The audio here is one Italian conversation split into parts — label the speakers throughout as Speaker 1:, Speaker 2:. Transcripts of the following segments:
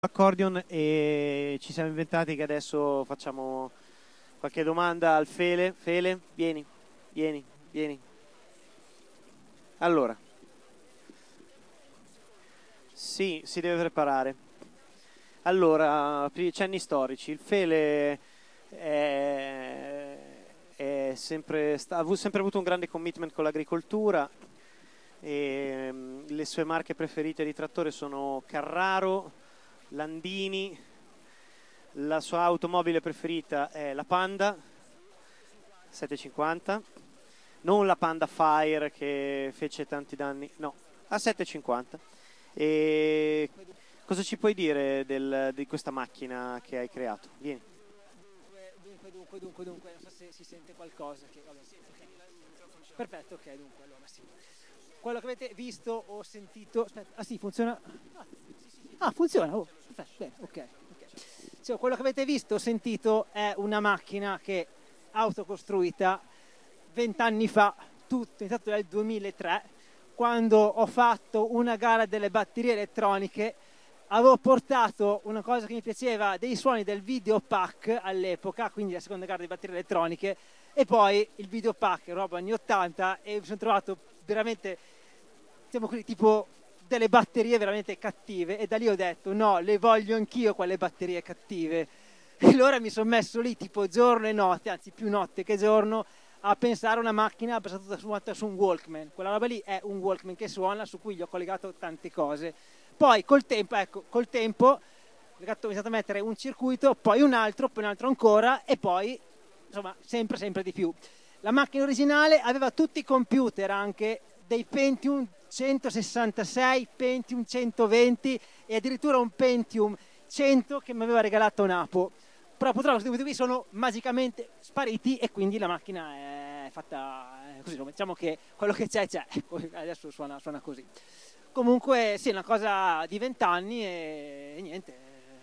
Speaker 1: Accordion e ci siamo inventati che adesso facciamo qualche domanda al Fele. Fele, vieni, vieni, vieni. Allora, sì, si deve preparare. Allora, cenni storici. Il Fele è sempre, ha sempre avuto un grande commitment con l'agricoltura e le sue marche preferite di trattore sono Carraro, Landini. La sua automobile preferita è la Panda 750, non la Panda Fire che fece tanti danni, no, la 750. E cosa ci puoi dire di questa macchina che hai creato? Vieni.
Speaker 2: Dunque, non so se si sente qualcosa. Vabbè, okay. Perfetto, ok, dunque, allora sì. Quello che avete visto o sentito... Aspetta, sì, funziona? Funziona, oh, perfetto, bene, ok. Cioè, quello che avete visto o sentito è una macchina che autocostruita 20 anni fa, tutto iniziato nel 2003, quando ho fatto una gara delle batterie elettroniche. Avevo portato una cosa che mi piaceva, dei suoni del Videopack all'epoca, quindi la seconda gara di batterie elettroniche, e poi il Videopack, roba anni 80, e mi sono trovato veramente, diciamo così, tipo delle batterie veramente cattive, e da lì ho detto no, le voglio anch'io quelle batterie cattive. E allora mi sono messo lì tipo giorno e notte, anzi più notte che giorno, a pensare a una macchina basata tutta su un Walkman. Quella roba lì è un Walkman che suona, su cui gli ho collegato tante cose. Poi col tempo ho iniziato a mettere un circuito, poi un altro ancora, e poi insomma sempre di più. La macchina originale aveva tutti i computer, anche dei Pentium 166, Pentium 120 e addirittura un Pentium 100 che mi aveva regalato Napo. Però purtroppo questi computer qui sono magicamente spariti e quindi la macchina è fatta così, diciamo che quello che c'è, adesso suona così. Comunque sì, è una cosa di 20 anni e niente.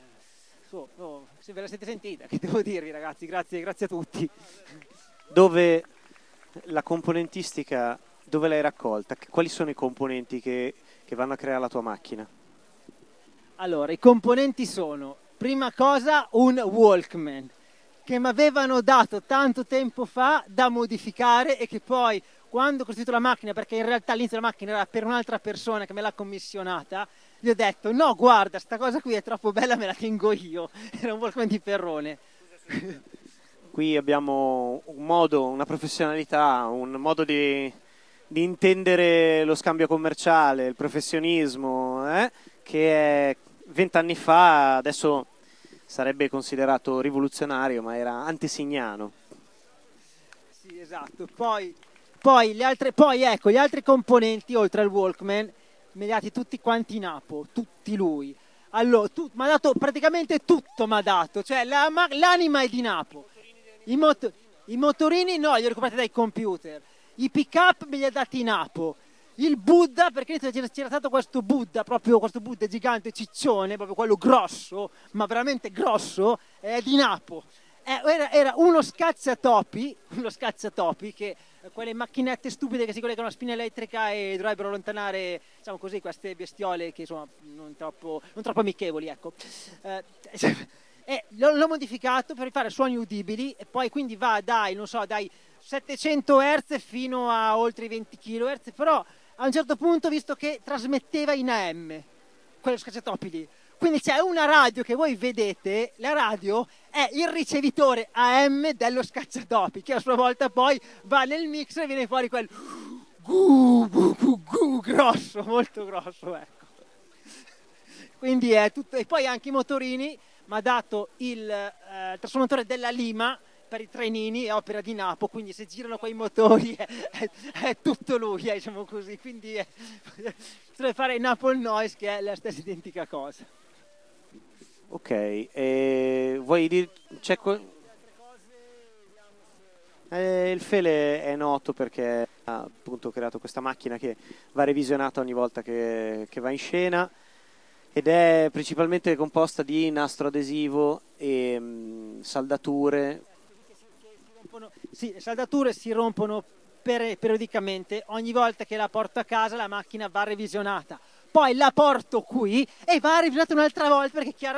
Speaker 2: Se ve la siete sentita, che devo dirvi ragazzi, grazie a tutti.
Speaker 1: Dove la componentistica, dove l'hai raccolta? Quali sono i componenti che vanno a creare la tua macchina?
Speaker 2: Allora, i componenti sono, prima cosa, un Walkman che mi avevano dato tanto tempo fa da modificare e che poi, quando ho costruito la macchina, perché in realtà l'inizio della macchina era per un'altra persona che me l'ha commissionata, gli ho detto no, guarda, sta cosa qui è troppo bella, me la tengo io. Era un Walkman di Perrone.
Speaker 1: Qui abbiamo un modo, una professionalità, un modo di intendere lo scambio commerciale, il professionismo, che 20 anni fa adesso sarebbe considerato rivoluzionario, ma era antesignano.
Speaker 2: Sì, esatto. Poi ecco, gli altri componenti, oltre al Walkman, me li ha dati tutti quanti in Apo, tutti lui. Allora, mi ha dato praticamente tutto, mi ha dato, cioè l'anima è di Napo. I motorini no, li ho recuperati dai computer. I pick-up me li ha dati in Apo. Il Buddha, perché c'era stato questo Buddha, proprio questo Buddha gigante, ciccione, proprio quello grosso, ma veramente grosso, è di Napo. Era uno scacciatopi che quelle macchinette stupide che si collegano a spina elettrica e dovrebbero allontanare, diciamo così, queste bestiole che insomma non troppo amichevoli, ecco. E l'ho modificato per fare suoni udibili e poi quindi va dai 700 Hz fino a oltre i 20 kHz, però a un certo punto ho visto che trasmetteva in AM, quello scacciatopi lì. Quindi c'è una radio che voi vedete, la radio è il ricevitore AM dello scacciatopi, che a sua volta poi va nel mixer e viene fuori quel grosso, molto grosso, ecco. Quindi è tutto, e poi anche i motorini, mi ha dato il trasformatore della Lima per i trenini, è opera di Napo, quindi se girano quei motori è tutto lui, diciamo così, quindi deve fare Napoli Noise che è la stessa identica cosa.
Speaker 1: Ok, vuoi dire... il Fele è noto perché ha appunto creato questa macchina che va revisionata ogni volta che va in scena ed è principalmente composta di nastro adesivo e saldature.
Speaker 2: Sì, le saldature si rompono periodicamente, ogni volta che la porto a casa la macchina va revisionata. poi la porto qui e va revisionata un'altra volta perché chiaramente